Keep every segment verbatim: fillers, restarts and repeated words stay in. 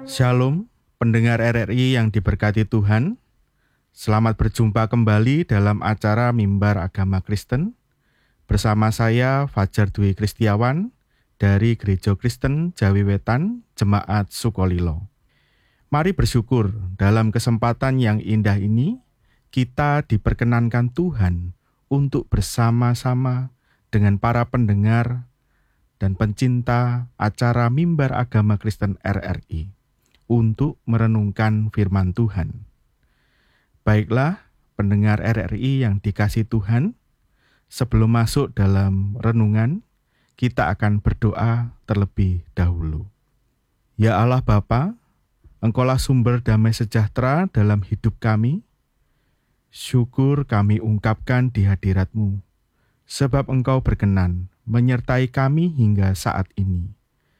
Shalom, pendengar R R I yang diberkati Tuhan. Selamat berjumpa kembali dalam acara Mimbar Agama Kristen. Bersama saya Fajar Dwi Kristiawan dari Gereja Kristen Jawi Wetan, Jemaat Sukolilo. Mari bersyukur dalam kesempatan yang indah ini, kita diperkenankan Tuhan untuk bersama-sama dengan para pendengar dan pencinta acara Mimbar Agama Kristen R R I. Untuk merenungkan firman Tuhan. Baiklah, pendengar R R I yang dikasih Tuhan, sebelum masuk dalam renungan, kita akan berdoa terlebih dahulu. Ya Allah Bapa, Engkaulah sumber damai sejahtera dalam hidup kami. Syukur kami ungkapkan di hadirat-Mu, sebab Engkau berkenan menyertai kami hingga saat ini.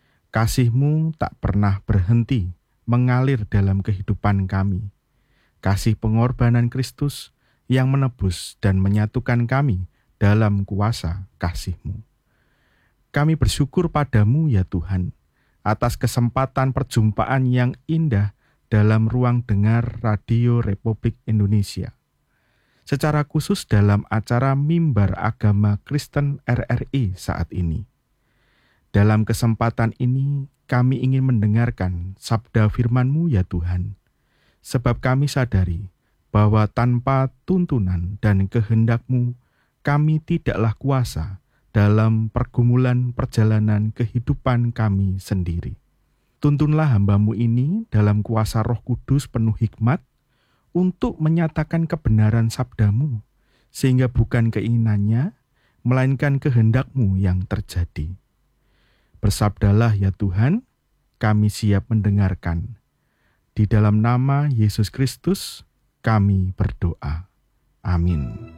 Kasih-Mu tak pernah berhenti mengalir dalam kehidupan kami. Kasih pengorbanan Kristus yang menebus dan menyatukan kami dalam kuasa kasih-Mu. Kami bersyukur padamu ya Tuhan, atas kesempatan perjumpaan yang indah dalam ruang dengar Radio Republik Indonesia. Secara khusus dalam acara Mimbar Agama Kristen R R I saat ini. Dalam kesempatan ini, kami ingin mendengarkan sabda firman-Mu ya Tuhan, sebab kami sadari bahwa tanpa tuntunan dan kehendak-Mu, kami tidaklah kuasa dalam pergumulan perjalanan kehidupan kami sendiri. Tuntunlah hamba-Mu ini dalam kuasa Roh Kudus penuh hikmat untuk menyatakan kebenaran sabda-Mu, sehingga bukan keinginannya, melainkan kehendak-Mu yang terjadi. Bersabdalah ya Tuhan, kami siap mendengarkan. Di dalam nama Yesus Kristus, kami berdoa. Amin.